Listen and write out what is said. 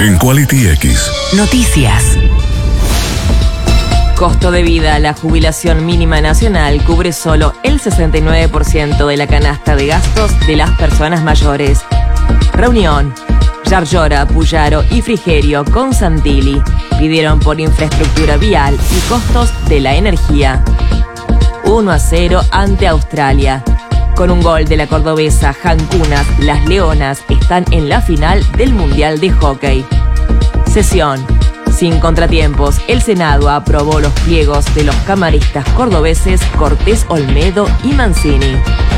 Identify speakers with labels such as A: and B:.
A: En Quality X.
B: Noticias. Costo de vida. La jubilación mínima nacional cubre solo el 69% de la canasta de gastos de las personas mayores. Reunión. Yarlora, Puyaro y Frigerio con Santilli pidieron por infraestructura vial y costos de la energía. 1-0 ante Australia. Con un gol de la cordobesa Jancunas, las Leonas están en la final del Mundial de Hockey. Sesión. Sin contratiempos, el Senado aprobó los pliegos de los camaristas cordobeses Cortés Olmedo y Mancini.